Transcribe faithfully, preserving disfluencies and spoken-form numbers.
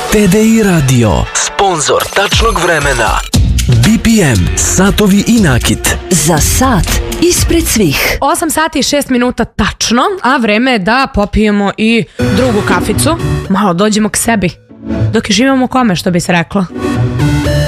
T D I Radio, sponzor tačnog vremena. B P M, satovi i nakit. Za sat ispred svih. osam sati i šest minuta tačno, a vreme je da popijemo i drugu kaficu. Malo dođemo k sebi. Dok živimo kome, što bi se reklo.